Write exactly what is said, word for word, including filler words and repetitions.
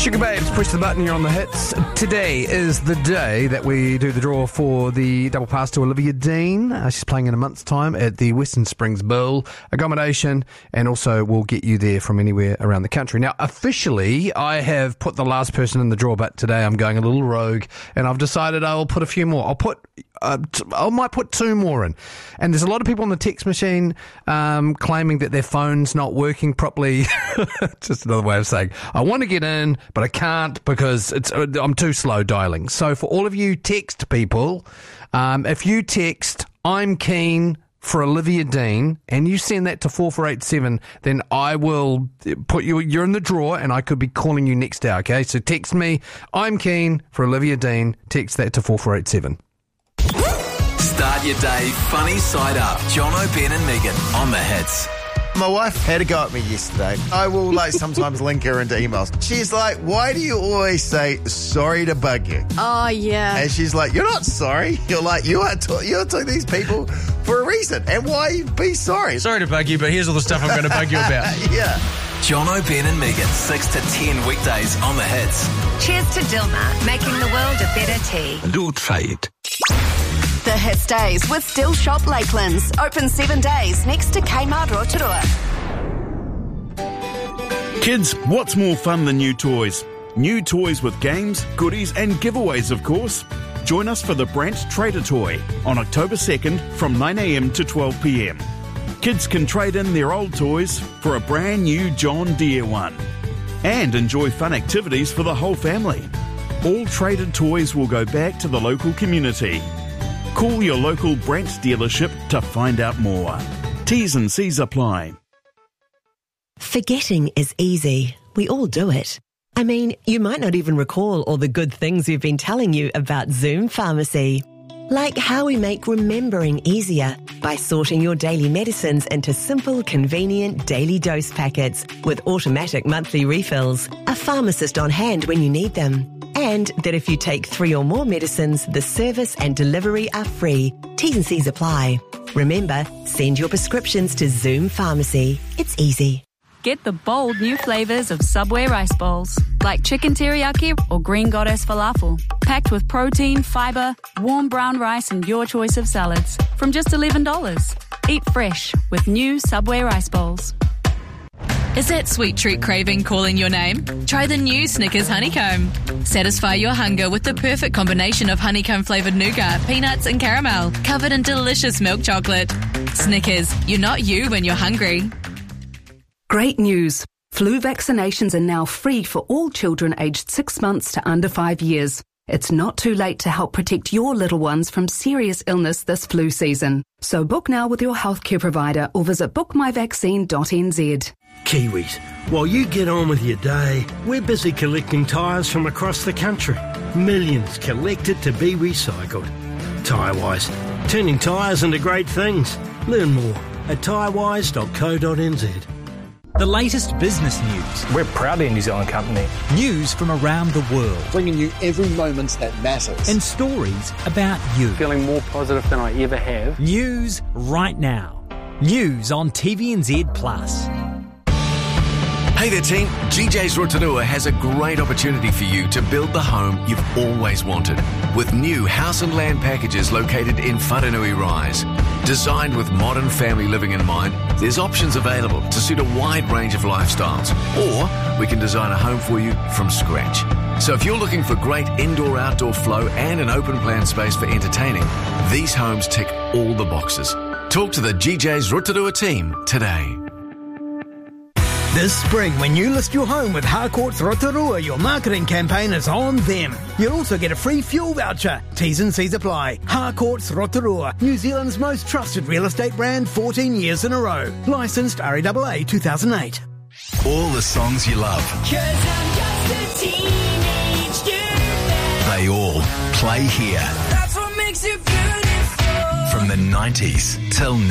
Sugar Babes, push the button, you're on the hits. Today is the day that we do the draw for the double pass to Olivia Dean. Uh, she's playing in a month's time at the Western Springs Bowl. Accommodation, and also we'll get you there from anywhere around the country. Now, officially, I have put the last person in the draw, but today I'm going a little rogue, and I've decided I'll put a few more. I'll put... Uh, t- I might put two more in. And there's a lot of people on the text machine um, claiming that their phone's not working properly. Just another way of saying, I want to get in, but I can't because it's uh, I'm too slow dialing. So for all of you text people, um, if you text, I'm keen for Olivia Dean, and you send that to four four eight seven, then I will put you, you're in the draw, and I could be calling you next hour, okay? So text me, I'm keen for Olivia Dean, text that to four four eight seven. Start your day funny side up. John O'Ben and Megan on the hits. My wife had a go at me yesterday. I will like sometimes link her into emails. She's like, why do you always say sorry to bug you? Oh, yeah. And she's like, you're not sorry. You're like, you are to- you're to these people for a reason. And why be sorry? Sorry to bug you, but here's all the stuff I'm going to bug you about. Yeah. John O'Ben and Megan, six to ten weekdays on the hits. Cheers to Dilmah, making the world a better tea. Don't try it. The Hits Days with Still Shop Lakelands. Open seven days next to Kmart Rotorua. Kids, what's more fun than new toys? New toys with games, goodies and giveaways, of course. Join us for the Brant Trader Toy on October second from nine a.m. to twelve p.m. Kids can trade in their old toys for a brand new John Deere one. And enjoy fun activities for the whole family. All traded toys will go back to the local community. Call your local Brant dealership to find out more. T's and C's apply. Forgetting is easy. We all do it. I mean, you might not even recall all the good things we've been telling you about Zoom Pharmacy. Like how we make remembering easier by sorting your daily medicines into simple, convenient daily dose packets with automatic monthly refills, a pharmacist on hand when you need them. And that if you take three or more medicines, the service and delivery are free. T's and C's apply. Remember, send your prescriptions to Zoom Pharmacy. It's easy. Get the bold new flavours of Subway rice bowls, like chicken teriyaki or green goddess falafel, packed with protein, fibre, warm brown rice and your choice of salads, from just eleven dollars. Eat fresh with new Subway rice bowls. Is that sweet treat craving calling your name? Try the new Snickers Honeycomb. Satisfy your hunger with the perfect combination of honeycomb-flavoured nougat, peanuts and caramel, covered in delicious milk chocolate. Snickers, you're not you when you're hungry. Great news. Flu vaccinations are now free for all children aged six months to under five years. It's not too late to help protect your little ones from serious illness this flu season. So book now with your healthcare provider or visit book my vaccine dot n z. Kiwis, while you get on with your day, we're busy collecting tyres from across the country. Millions collected to be recycled. Tyrewise, turning tyres into great things. Learn more at tyrewise dot co dot n z. The latest business news. We're proudly a New Zealand company. News from around the world. Bringing you every moment that matters. And stories about you. Feeling more positive than I ever have. News right now. News on T V N Z Plus. Hey there team, G J's Rotorua has a great opportunity for you to build the home you've always wanted. With new house and land packages located in Whanganui Rise. Designed with modern family living in mind, there's options available to suit a wide range of lifestyles. Or we can design a home for you from scratch. So if you're looking for great indoor-outdoor flow and an open plan space for entertaining, these homes tick all the boxes. Talk to the G J's Rotorua team today. This spring, when you list your home with Harcourts Rotorua, your marketing campaign is on them. You'll also get a free fuel voucher. T's and C's apply. Harcourts Rotorua, New Zealand's most trusted real estate brand, fourteen years in a row. Licensed R A A A two thousand eight. All the songs you love. 'Cause I'm just a teenage dirtbag. They all play here. That's what makes it beautiful. From the nineties till now.